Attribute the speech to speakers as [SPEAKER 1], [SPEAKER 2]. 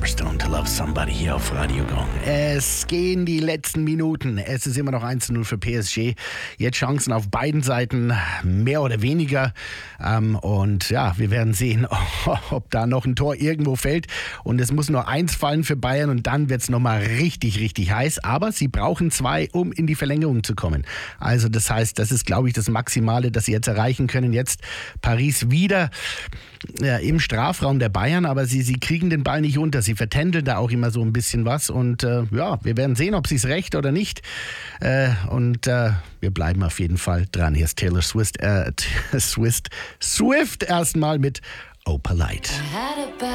[SPEAKER 1] Stone to Love Somebody hier auf Radio Gong. Es gehen die letzten Minuten. Es ist immer noch 1:0 für PSG. Jetzt Chancen auf beiden Seiten, mehr oder weniger. Und ja, wir werden sehen, ob da noch ein Tor irgendwo fällt. Und es muss nur eins fallen für Bayern und dann wird es nochmal richtig, richtig heiß. Aber sie brauchen 2, um in die Verlängerung zu kommen. Also das heißt, das ist, glaube ich, das Maximale, das sie jetzt erreichen können. Jetzt Paris wieder im Strafraum der Bayern, aber sie kriegen den Ball nicht unter. Sie vertändeln da auch immer so ein bisschen was und ja, wir werden sehen, ob sie es recht oder nicht. Wir bleiben auf jeden Fall dran. Hier ist Taylor Swift erstmal mit Oh Polite.